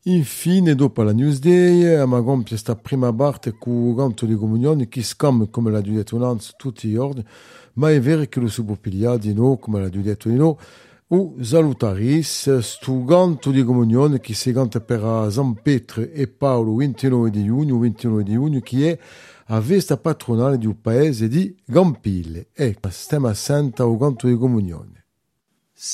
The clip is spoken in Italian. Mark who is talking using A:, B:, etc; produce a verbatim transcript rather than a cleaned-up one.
A: Infine, dopo la Newsday, ma compie sta prima parte con il canto di comunione che scambia, come l'ha detto Nanz, tutti gli ordini, ma è vero che lo si può pigliare di noi, come l'ha detto di noi, o salutaris, sto canto di comunione che si canta per San Pietro e Paolo ventinove di giugno, ventinove di giugno, che è a festa patronale di un paese di Gampille. Ecco, stiamo assente al canto di comunione.